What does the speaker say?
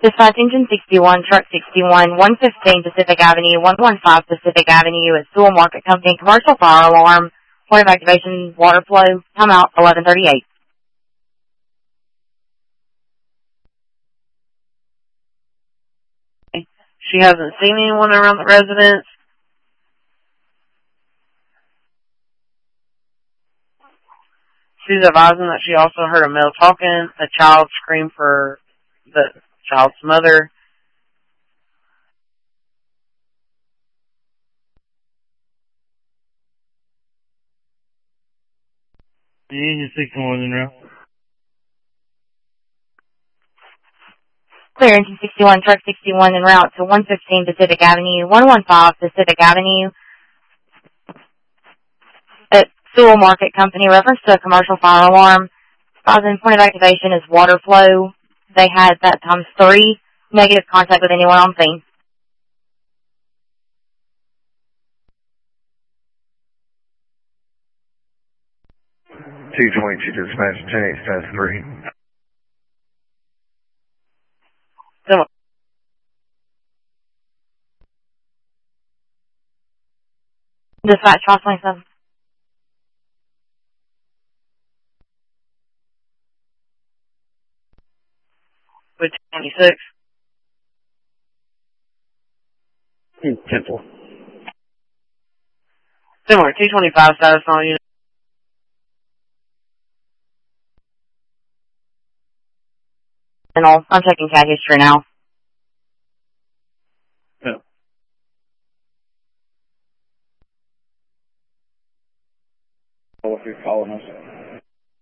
Dispatch Engine 61, Truck 61, 115 Pacific Avenue, 115 Pacific Avenue at Sewell Market Company, commercial fire alarm, point of activation, water flow, timeout 11:38. She hasn't seen anyone around the residence. She's advising that she also heard a male talking, a child scream for the child's mother. Engine 61 en route. Clear Engine 61, Truck 61 en route to 115 Pacific Avenue, 115 Pacific Avenue at Sewell Market Company. Reference to a commercial fire alarm. Advising point of activation is water flow. They had that times 3 negative contact with anyone on scene. 222 dispatch 108-3. Dispatch 527. With 26. Temple. Similar, 225 status on unit. I'm checking cat history now. Yeah. If you're calling us.